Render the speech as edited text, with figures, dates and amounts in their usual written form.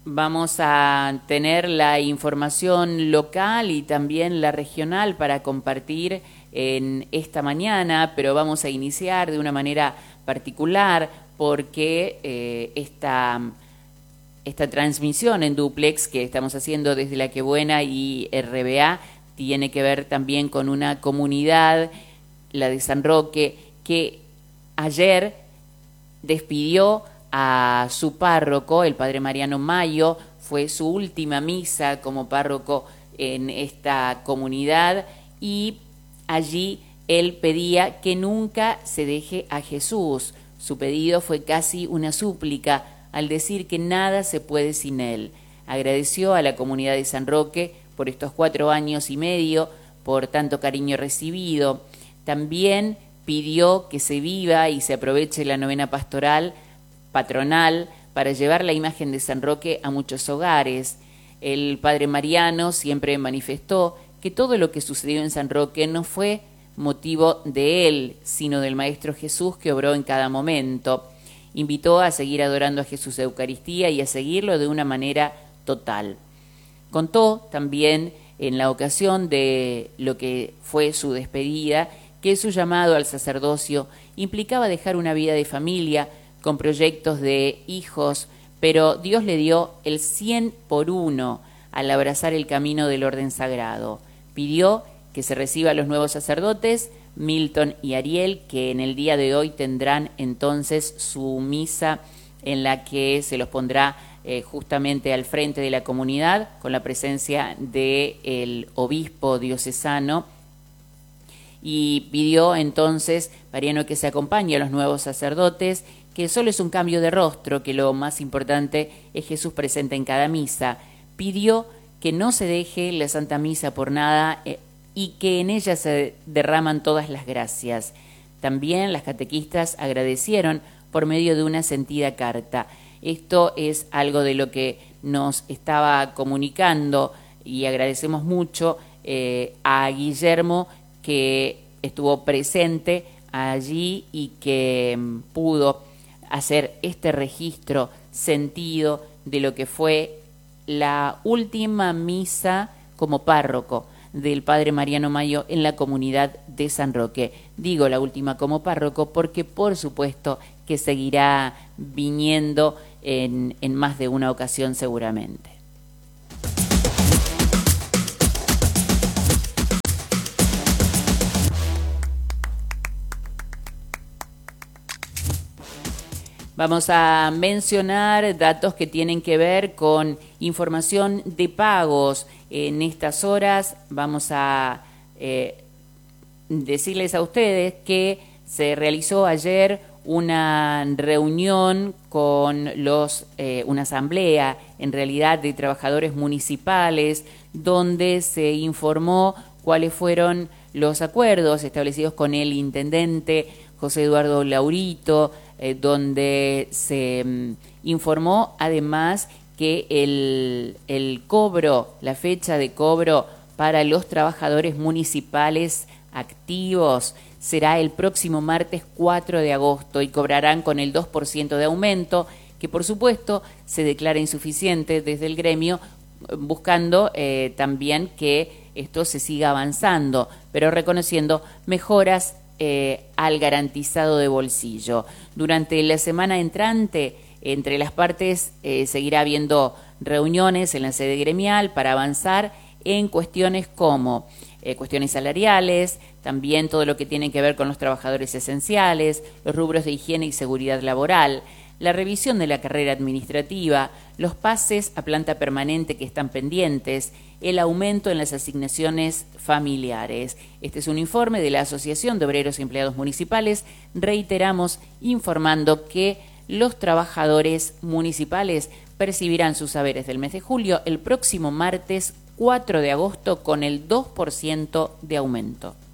vamos a tener la información local y también la regional para compartir en esta mañana, pero vamos a iniciar de una manera particular porque esta transmisión en dúplex que estamos haciendo desde La Que Buena y RBA tiene que ver también con una comunidad, la de San Roque, que ayer despidió a su párroco, el padre Mariano Mayo. Fue su última misa como párroco en esta comunidad y allí él pedía que nunca se deje a Jesús. Su pedido fue casi una súplica al decir que nada se puede sin él. Agradeció a la comunidad de San Roque por estos 4 años y medio, por tanto cariño recibido. También pidió que se viva y se aproveche la novena pastoral patronal para llevar la imagen de San Roque a muchos hogares. El padre Mariano siempre manifestó que todo lo que sucedió en San Roque no fue motivo de él, sino del Maestro Jesús que obró en cada momento. Invitó a seguir adorando a Jesús de Eucaristía y a seguirlo de una manera total. Contó también en la ocasión de lo que fue su despedida que su llamado al sacerdocio implicaba dejar una vida de familia con proyectos de hijos, pero Dios le dio el 100 por 1 al abrazar el camino del orden sagrado. Pidió que se reciba a los nuevos sacerdotes, Milton y Ariel, que en el día de hoy tendrán entonces su misa en la que se los pondrá justamente al frente de la comunidad, con la presencia del obispo diocesano, y pidió entonces Mariano que se acompañe a los nuevos sacerdotes, que solo es un cambio de rostro, que lo más importante es Jesús presente en cada misa. Pidió que no se deje la Santa Misa por nada y que en ella se derraman todas las gracias. También las catequistas agradecieron por medio de una sentida carta. Esto es algo de lo que nos estaba comunicando y agradecemos mucho a Guillermo, que estuvo presente allí y que pudo hacer este registro sentido de lo que fue la última misa como párroco del padre Mariano Mayo en la comunidad de San Roque. Digo la última como párroco porque por supuesto que seguirá viniendo en más de una ocasión seguramente. Vamos a mencionar datos que tienen que ver con información de pagos. En estas horas vamos a decirles a ustedes que se realizó ayer una reunión con una asamblea, en realidad, de trabajadores municipales, donde se informó cuáles fueron los acuerdos establecidos con el intendente José Eduardo Laurito, donde se informó además que el cobro, la fecha de cobro para los trabajadores municipales activos será el próximo martes 4 de agosto y cobrarán con el 2% de aumento, que por supuesto se declara insuficiente desde el gremio, buscando también que esto se siga avanzando, pero reconociendo mejoras al garantizado de bolsillo. Durante la semana entrante, entre las partes seguirá habiendo reuniones en la sede gremial para avanzar en cuestiones como cuestiones salariales, también todo lo que tiene que ver con los trabajadores esenciales, los rubros de higiene y seguridad laboral, la revisión de la carrera administrativa, los pases a planta permanente que están pendientes, el aumento en las asignaciones familiares. Este es un informe de la Asociación de Obreros y Empleados Municipales. Reiteramos informando que los trabajadores municipales percibirán sus haberes del mes de julio el próximo martes 4 de agosto con el 2% de aumento.